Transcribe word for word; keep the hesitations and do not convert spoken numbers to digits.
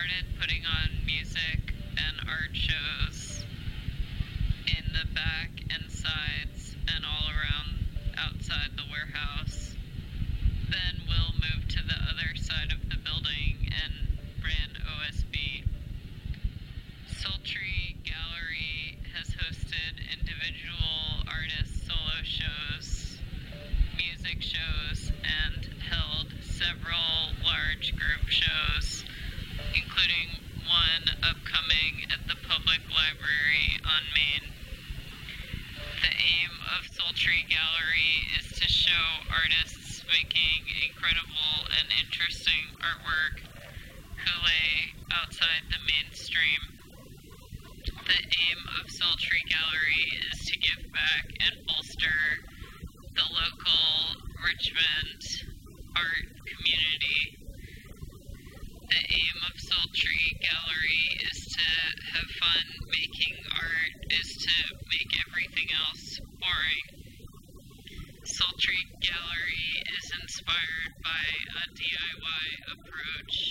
started putting on music and art shows in the back and sides and all around outside the warehouse. Then we'll move to the other side of the building and ran O S B. Sultry Gallery has hosted individual artist solo shows, music shows, and held several large group shows, including one upcoming at the public library on Main. The aim of Sultry Gallery is to show artists making incredible and interesting artwork who lay outside the mainstream. The aim of Sultry Gallery is to give back and bolster the local Richmond art community. The aim of Sultry Gallery is to have fun making art, is to make everything else boring. Sultry Gallery is inspired by a D I Y approach